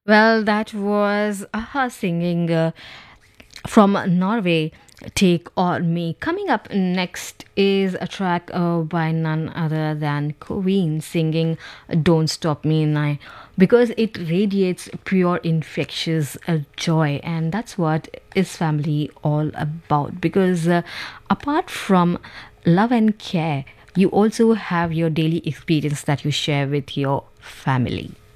Well, that was Aha singing from Norway, Take On Me. Coming up next is a track by none other than Queen singing Don't Stop Me Now, because it radiates pure infectious joy, and that's what is family all about. Because apart from love and care, you also have your daily experience that you share with your family.